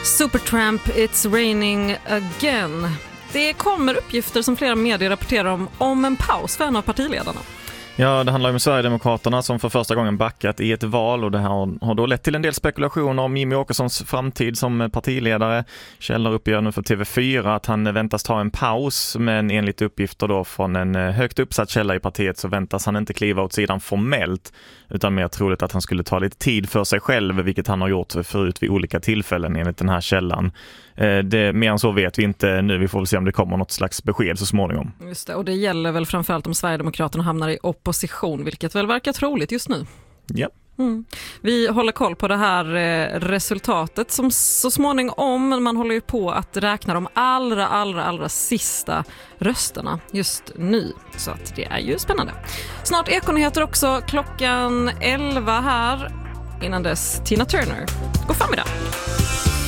Supertramp, it's raining again. Det kommer uppgifter som flera medier rapporterar om en paus för en av partiledarna. Ja, det handlar om Sverigedemokraterna som för första gången backat i ett val, och det här har då lett till en del spekulationer om Jimmie Åkessons framtid som partiledare. Källor uppger nu för TV4 att han väntas ta en paus, men enligt uppgifter då från en högt uppsatt källa i partiet så väntas han inte kliva åt sidan formellt, utan mer troligt att han skulle ta lite tid för sig själv, vilket han har gjort förut vid olika tillfällen enligt den här källan. Mer än så vet vi inte nu. Vi får väl se om det kommer något slags besked så småningom. Just det, och det gäller väl framförallt om Sverigedemokraterna hamnar i opposition, vilket väl verkar troligt just nu. Ja. Vi håller koll på det här resultatet som så småningom, man håller ju på att räkna de allra sista rösterna just nu, så att det är ju spännande. Snart Ekonyheter också, klockan 11 här. Innan dess Tina Turner. God förmiddag!